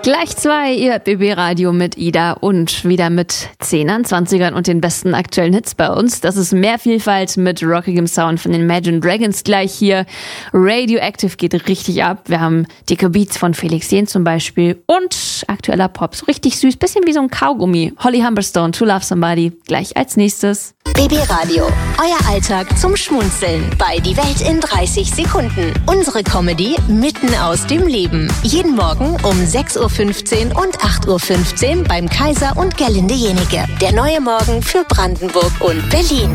Gleich 2, ihr hört BB Radio mit Ida und wieder mit 10ern, 20ern und den besten aktuellen Hits bei uns. Das ist mehr Vielfalt mit rockigem Sound von den Imagine Dragons gleich hier. Radioactive geht richtig ab. Wir haben dicke Beats von Felix Jähn zum Beispiel und aktueller Pop. So richtig süß, bisschen wie so ein Kaugummi. Holly Humberstone, To Love Somebody, gleich als nächstes. BB Radio, euer Alltag zum Schmunzeln bei Die Welt in 30 Sekunden. Unsere Comedy mitten aus dem Leben. Jeden Morgen um 6.15 Uhr und 8.15 Uhr beim Kaiser und Gerlinde Jenike. Der neue Morgen für Brandenburg und Berlin.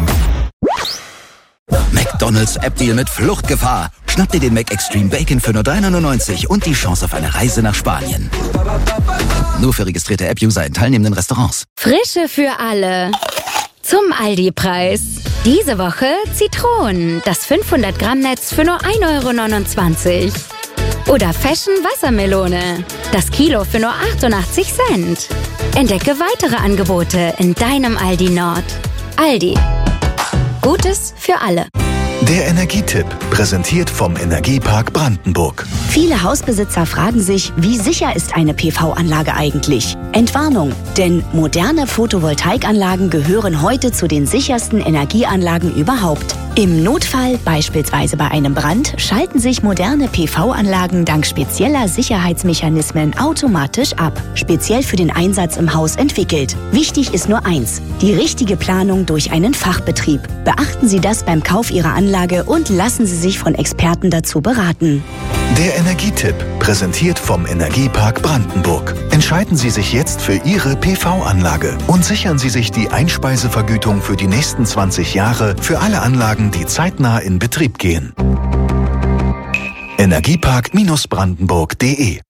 McDonald's App-Deal mit Fluchtgefahr. Schnapp dir den Mac Extreme Bacon für nur 3,99 € und die Chance auf eine Reise nach Spanien. Nur für registrierte App-User in teilnehmenden Restaurants. Frische für alle. Zum Aldi-Preis. Diese Woche Zitronen, das 500-Gramm-Netz für nur 1,29 €. Oder Fashion Wassermelone, das Kilo für nur 88 Cent. Entdecke weitere Angebote in deinem Aldi Nord. Aldi. Gutes für alle. Der Energietipp, präsentiert vom Energiepark Brandenburg. Viele Hausbesitzer fragen sich, wie sicher ist eine PV-Anlage eigentlich? Entwarnung, denn moderne Photovoltaikanlagen gehören heute zu den sichersten Energieanlagen überhaupt. Im Notfall, beispielsweise bei einem Brand, schalten sich moderne PV-Anlagen dank spezieller Sicherheitsmechanismen automatisch ab. Speziell für den Einsatz im Haus entwickelt. Wichtig ist nur eins: die richtige Planung durch einen Fachbetrieb. Beachten Sie das beim Kauf Ihrer Anlage und lassen Sie sich von Experten dazu beraten. Der Energietipp, präsentiert vom Energiepark Brandenburg. Entscheiden Sie sich jetzt für Ihre PV-Anlage und sichern Sie sich die Einspeisevergütung für die nächsten 20 Jahre für alle Anlagen, die zeitnah in Betrieb gehen. Energiepark-brandenburg.de.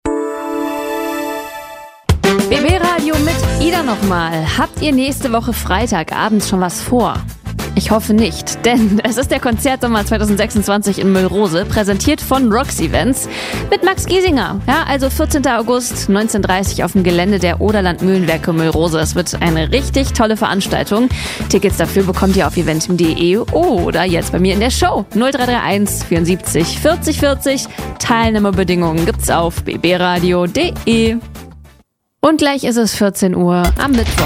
BB Radio mit Ida nochmal. Habt ihr nächste Woche Freitagabend schon was vor? Ich hoffe nicht, denn es ist der Konzertsommer 2026 in Müllrose, präsentiert von Rox Events mit Max Giesinger. Ja, also 14. August, 19:30 Uhr auf dem Gelände der Oderland Mühlenwerke Müllrose. Es wird eine richtig tolle Veranstaltung. Tickets dafür bekommt ihr auf eventim.de oder jetzt bei mir in der Show. 0331 74 40 40. Teilnahmebedingungen gibt's auf bbradio.de. Und gleich ist es 14 Uhr am Mittwoch.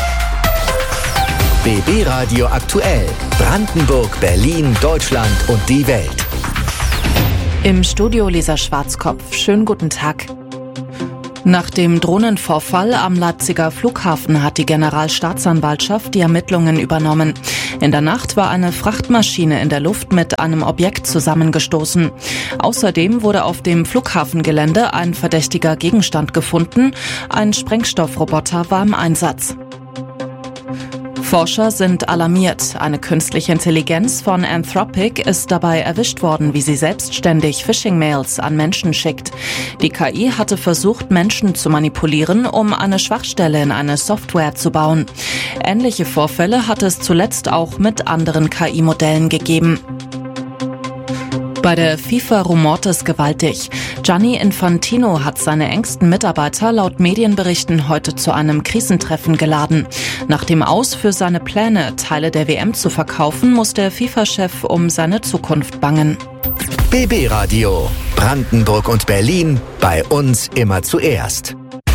BB Radio aktuell. Brandenburg, Berlin, Deutschland und die Welt. Im Studio Lisa Schwarzkopf. Schönen guten Tag. Nach dem Drohnenvorfall am Leipziger Flughafen hat die Generalstaatsanwaltschaft die Ermittlungen übernommen. In der Nacht war eine Frachtmaschine in der Luft mit einem Objekt zusammengestoßen. Außerdem wurde auf dem Flughafengelände ein verdächtiger Gegenstand gefunden. Ein Sprengstoffroboter war im Einsatz. Forscher sind alarmiert. Eine künstliche Intelligenz von Anthropic ist dabei erwischt worden, wie sie selbstständig Phishing-Mails an Menschen schickt. Die KI hatte versucht, Menschen zu manipulieren, um eine Schwachstelle in eine Software zu bauen. Ähnliche Vorfälle hat es zuletzt auch mit anderen KI-Modellen gegeben. Bei der FIFA rumort es gewaltig. Gianni Infantino hat seine engsten Mitarbeiter laut Medienberichten heute zu einem Krisentreffen geladen. Nach dem Aus für seine Pläne, Teile der WM zu verkaufen, muss der FIFA-Chef um seine Zukunft bangen. BB Radio. Brandenburg und Berlin. Bei uns immer zuerst.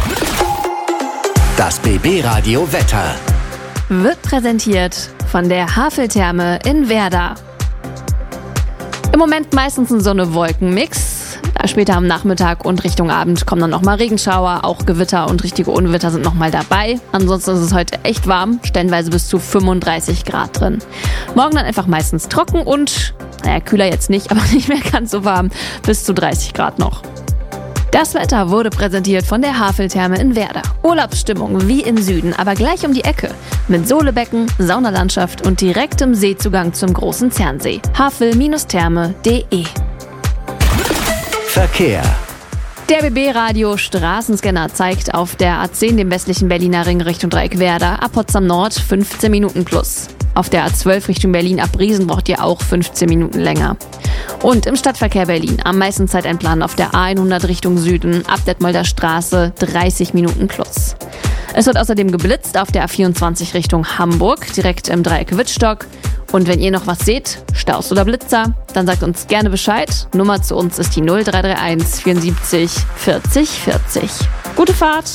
Das BB Radio Wetter. Wird präsentiert von der Haveltherme in Werder. Im Moment meistens ein Sonne-Wolken-Mix. Später am Nachmittag und Richtung Abend kommen dann nochmal Regenschauer. Auch Gewitter und richtige Unwetter sind nochmal dabei. Ansonsten ist es heute echt warm. Stellenweise bis zu 35 Grad drin. Morgen dann einfach meistens trocken und, kühler jetzt nicht, aber nicht mehr ganz so warm. Bis zu 30 Grad noch. Das Wetter wurde präsentiert von der Haveltherme in Werder. Urlaubsstimmung wie im Süden, aber gleich um die Ecke. Mit Sohlebecken, Saunalandschaft und direktem Seezugang zum großen Zernsee. havel-therme.de. Verkehr. Der BB-Radio Straßenscanner zeigt auf der A10 dem westlichen Berliner Ring Richtung Dreieck Werder ab Potsdam Nord 15 Minuten plus. Auf der A12 Richtung Berlin ab Briesen braucht ihr auch 15 Minuten länger. Und im Stadtverkehr Berlin am meisten Zeit einplanen auf der A100 Richtung Süden ab Detmolder Straße 30 Minuten plus. Es wird außerdem geblitzt auf der A24 Richtung Hamburg, direkt im Dreieck Wittstock. Und wenn ihr noch was seht, Staus oder Blitzer, dann sagt uns gerne Bescheid. Nummer zu uns ist die 0331 74 40 40. Gute Fahrt!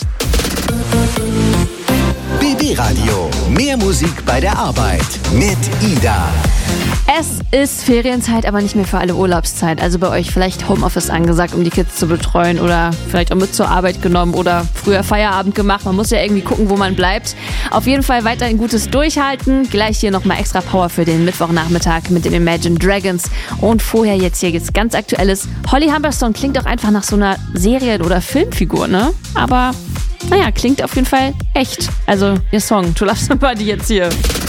BB Radio. Mehr Musik bei der Arbeit mit Ida. Es ist Ferienzeit, aber nicht mehr für alle Urlaubszeit. Also bei euch vielleicht Homeoffice angesagt, um die Kids zu betreuen oder vielleicht auch mit zur Arbeit genommen oder früher Feierabend gemacht. Man muss ja irgendwie gucken, wo man bleibt. Auf jeden Fall weiterhin gutes Durchhalten. Gleich hier nochmal extra Power für den Mittwochnachmittag mit den Imagine Dragons. Und vorher jetzt hier geht's ganz Aktuelles. Holly Humberstone klingt auch einfach nach so einer Serien- oder Filmfigur, ne? Aber naja, klingt auf jeden Fall echt. Also ihr Song To Love Somebody jetzt hier.